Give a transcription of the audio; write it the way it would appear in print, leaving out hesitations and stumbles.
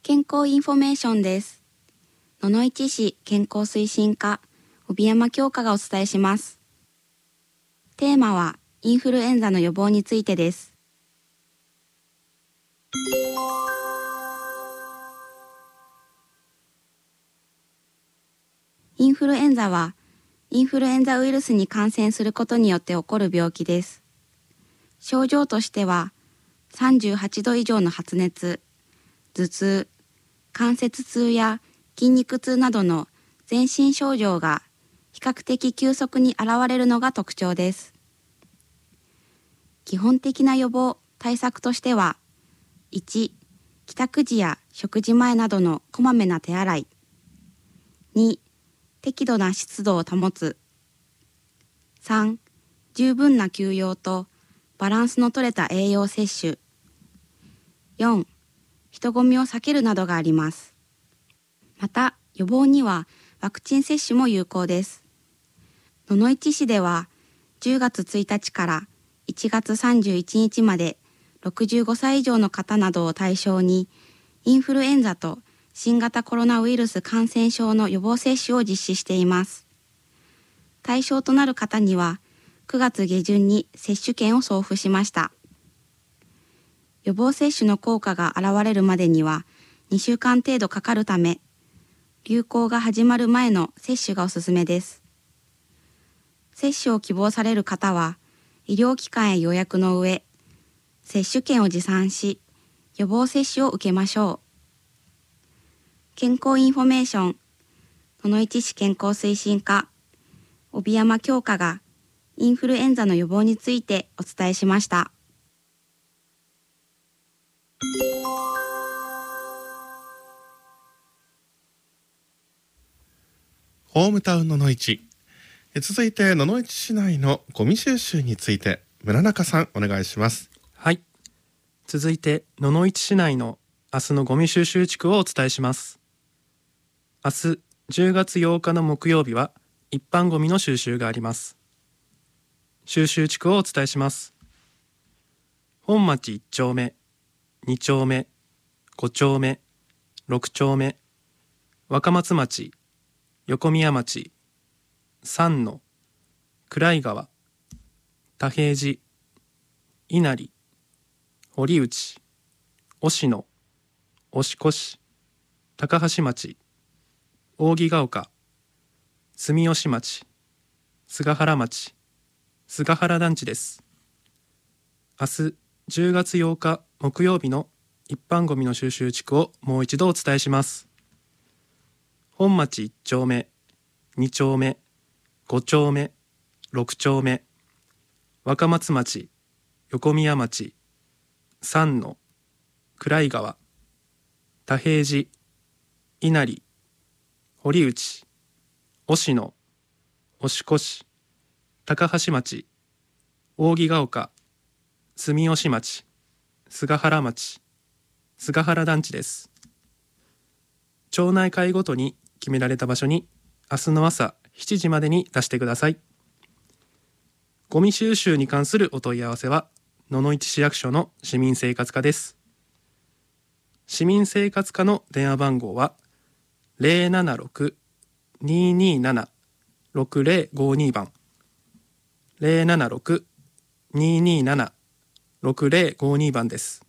健康インフォメーションです。野々市市健康推進課帯山京香がお伝えします。テーマはインフルエンザの予防についてです。インフルエンザはインフルエンザウイルスに感染することによって起こる病気です。症状としては38度以上の発熱、頭痛、関節痛や筋肉痛などの全身症状が比較的急速に現れるのが特徴です。基本的な予防対策としては、1、帰宅時や食事前などのこまめな手洗い。2、適度な湿度を保つ。3、十分な休養とバランスの取れた栄養摂取。4、人混みを避けるなどがあります。また、予防にはワクチン接種も有効です。野々市市では10月1日から1月31日まで65歳以上の方などを対象にインフルエンザと新型コロナウイルス感染症の予防接種を実施しています。対象となる方には9月下旬に接種券を送付しました。予防接種の効果が現れるまでには2週間程度かかるため、流行が始まる前の接種がおすすめです。接種を希望される方は、医療機関へ予約の上、接種券を持参し、予防接種を受けましょう。健康インフォメーション、野々市市健康推進課、帯山京香がインフルエンザの予防についてお伝えしました。 ホームタウン野々市。続いて野々市市内のゴミ収集について村中さんお願いします。 はい、続いて野々市市内の明日のゴミ収集地区をお伝えします。明日10月8日の木曜日は一般ゴミの収集があります。収集地区をお伝えします。本町1丁目、2丁目、5丁目、6丁目、若松町、横宮町、三野、暗井川、田平寺、稲荷、堀内、忍野、押越、高橋町、扇ヶ丘、住吉町、菅原町、菅原団地です。明日10月8日木曜日の一般ゴミの収集地区をもう一度お伝えします。本町1丁目、2丁目、5丁目、6丁目、若松町、横宮町、三野、暗井川、田平寺、稲荷、堀内、忍野、押越、高橋町、扇ヶ丘、住吉町、菅原町、菅原団地です。町内会ごとに決められた場所に明日の朝7時までに出してください。ゴミ収集に関するお問い合わせは野々市市役所の市民生活課です。市民生活課の電話番号は 076-227-6052 番 076-227-6052 番です。